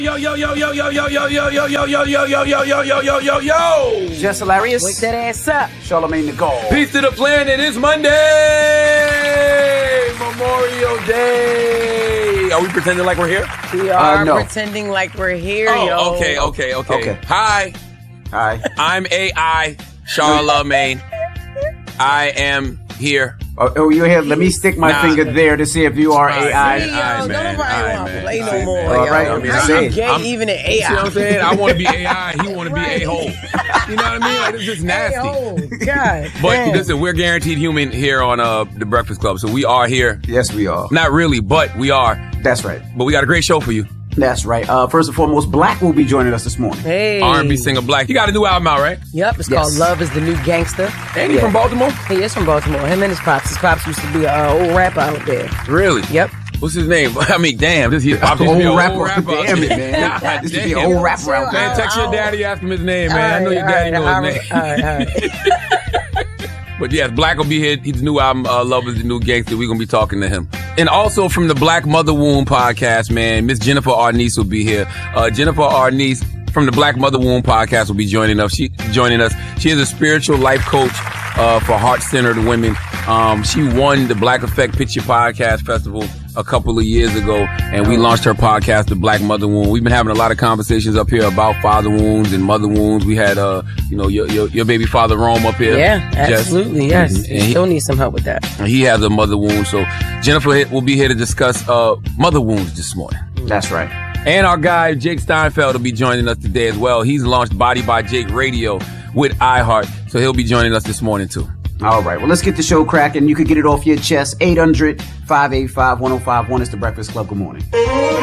Yo. Just hilarious. Wake that ass up. Charlamagne the God. Peace to the planet. It's Monday, Memorial Day. Are we pretending like we're here? We are no. pretending like we're here, yo. Okay. Hi, I'm AI Charlamagne. I am here. Oh, you're here. Let me stick my finger there to see if you are AI. Don't nobody want to play no more. All right, yo. I'm How saying. you gay even in AI? You see what I'm saying? I want to be AI. He want to be a-hole. You know what I mean? Like, it's just nasty. Oh, God. But damn. listen, we're guaranteed human here on The Breakfast Club. So we are here. Yes, we are. Not really, but we are. That's right. But we got a great show for you. That's right. First and foremost, Black will be joining us this morning. Hey. R&B singer Black. He got a new album out, right? Yep, it's called Love is the New Gangster. Ain't he from Baltimore? He is from Baltimore. Him and his pops. His pops used to be an old rapper out there. Really? Yep. What's his name? I mean, damn. This is Old rapper. out Damn it, there. man. God This should be damn. an old rapper out Man, there. text your daddy, ask him his name, man. I know your daddy knows his name. All right. But yes, Black will be here. His new album, Love is the New Gangster. We're going to be talking to him. And also from the Black Mother Womb podcast, man, Miss Jennifer Arnice will be here. Jennifer Arnice from the Black Mother Womb podcast will be joining us. She is a spiritual life coach for heart-centered women. She won the Black Effect Picture Podcast Festival a couple of years ago, and we launched her podcast, The Black Mother Wound. We've been having a lot of conversations up here about father wounds and mother wounds. We had, your baby father Rome up here. Yeah, absolutely, yes. And He still needs some help with that. he has a mother wound. So Jennifer will be here to discuss mother wounds this morning. That's right. And our guy, Jake Steinfeld, will be joining us today as well. He's launched Body by Jake Radio with iHeart, so he'll be joining us this morning too. All right. Well, let's get the show cracking. You can get it off your chest. 800-585-1051 is the Breakfast Club. Good morning.